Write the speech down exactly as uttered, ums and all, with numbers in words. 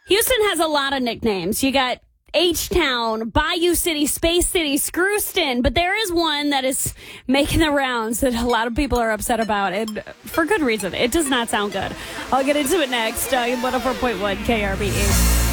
Houston has a lot of nicknames. You got H-Town, Bayou City, Space City, Screwston, but there is one that is making the rounds that a lot of people are upset about, and for good reason. It does not sound good. I'll get into it next. Uh, one oh four point one K R B E.